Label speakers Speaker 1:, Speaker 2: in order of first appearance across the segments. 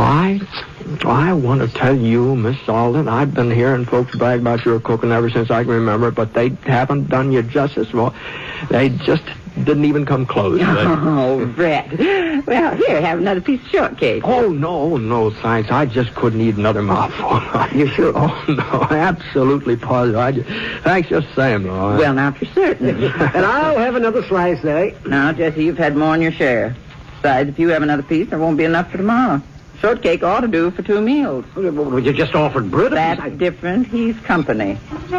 Speaker 1: I want to tell you, Miss Alden, I've been hearing folks brag about your cooking ever since I can remember, but they haven't done you justice. Well, they just didn't even come close.
Speaker 2: Oh, Brett. Well, here, have another piece of shortcake.
Speaker 1: Oh, no, thanks. I just couldn't eat another mouthful.
Speaker 2: You sure?
Speaker 1: Oh, no, absolutely positive. Thanks just the same, though.
Speaker 2: Well, now, for certain.
Speaker 3: And I'll have another slice, eh?
Speaker 2: Now, Jesse, you've had more than your share. Besides, if you have another piece, there won't be enough for tomorrow. Shortcake ought to do for 2 meals.
Speaker 3: Well, you just offered bread.
Speaker 2: That's different. He's company.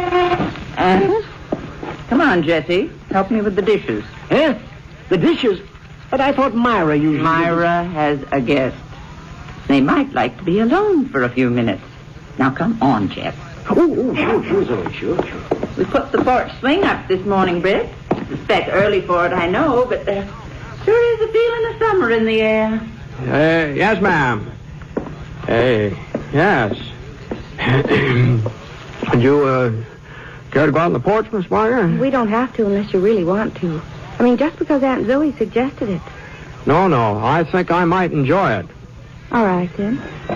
Speaker 2: Come on, Jesse. Help me with the dishes.
Speaker 3: Eh? The dishes? But I thought Myra usually...
Speaker 2: Myra has a guest. They might like to be alone for a few minutes. Now, come on, Jeff.
Speaker 3: Oh, sure, Zoe, sure.
Speaker 2: We put the porch swing up this morning, Britt. Suspect early for it, I know, but there sure is a feeling of summer in the air.
Speaker 1: Yes, ma'am. Yes. Would you, care to go out on the porch, Miss Barker?
Speaker 4: We don't have to unless you really want to. I mean, just because Aunt Zoe suggested it.
Speaker 1: No, I think I might enjoy it.
Speaker 4: All right, then.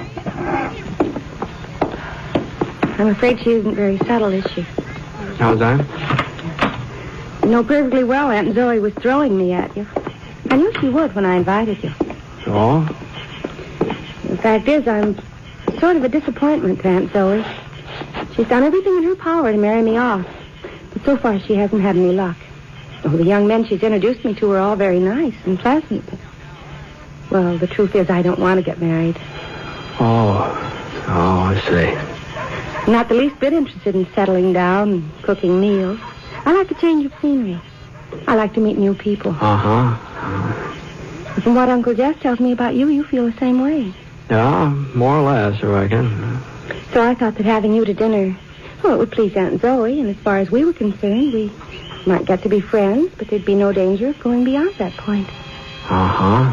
Speaker 4: I'm afraid she isn't very subtle, is she?
Speaker 1: How's that?
Speaker 4: You know perfectly well Aunt Zoe was throwing me at you. I knew she would when I invited you.
Speaker 1: So?
Speaker 4: The fact is, I'm sort of a disappointment to Aunt Zoe. She's done everything in her power to marry me off. But so far, she hasn't had any luck. Oh, the young men she's introduced me to are all very nice and pleasant. Well, the truth is, I don't want to get married.
Speaker 1: Oh, I see.
Speaker 4: I'm not the least bit interested in settling down and cooking meals. I like a change of scenery. I like to meet new people.
Speaker 1: Uh-huh.
Speaker 4: From what Uncle Jeff tells me about you, you feel the same way.
Speaker 1: Yeah, more or less, I reckon.
Speaker 4: So I thought that having you to dinner, well, it would please Aunt Zoe, and as far as we were concerned, we might get to be friends, but there'd be no danger of going beyond that point.
Speaker 1: Uh-huh.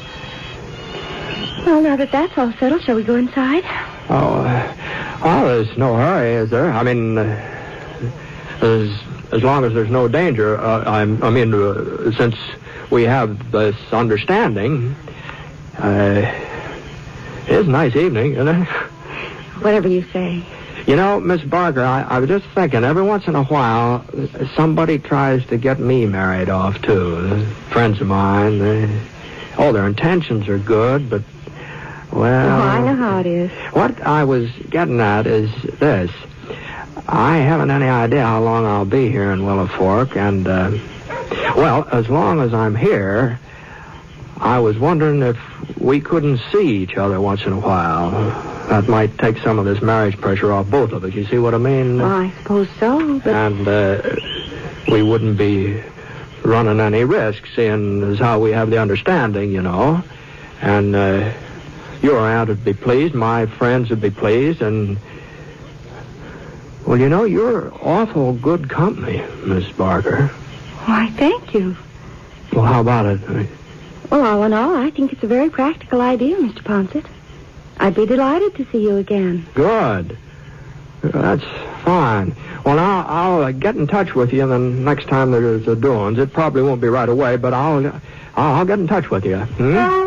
Speaker 4: Well, now that that's all settled, shall we go inside?
Speaker 1: Oh, there's no hurry, is there? I mean, as long as there's no danger. Since we have this understanding, it is a nice evening, isn't it?
Speaker 4: Whatever you say.
Speaker 1: You know, Miss Barker, I was just thinking, every once in a while, somebody tries to get me married off, too. Friends of mine, their intentions are good, but, well...
Speaker 4: I know how it is.
Speaker 1: What I was getting at is this. I haven't any idea how long I'll be here in Willow Fork, and, as long as I'm here, I was wondering if we couldn't see each other once in a while. That might take some of this marriage pressure off both of us. You see what I mean?
Speaker 4: Well, I suppose so, but...
Speaker 1: And we wouldn't be running any risks, seeing as how we have the understanding, you know. And your aunt would be pleased, my friends would be pleased, and... Well, you know, you're awful good company, Miss Barker.
Speaker 4: Why, thank you.
Speaker 1: Well, how about it?
Speaker 4: Well, all in all, I think it's a very practical idea, Mr. Ponset. I'd be delighted to see you again.
Speaker 1: Good. That's fine. Well, now, I'll get in touch with you the next time there's a doings. It probably won't be right away, but I'll get in touch with you. Hmm?